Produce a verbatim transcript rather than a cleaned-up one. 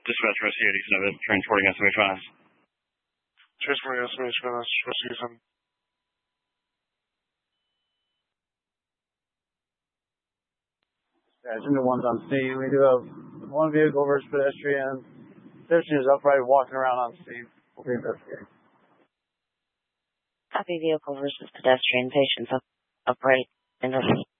Dispatch Rescue eighty-seven, transporting S M H five. Transporting S M H five, Rescue seven. Dispatch into one's on scene. We do have one vehicle versus pedestrian. Pedestrian is upright walking around on scene. We'll be investigating. Copy vehicle versus pedestrian. Patients up, upright in the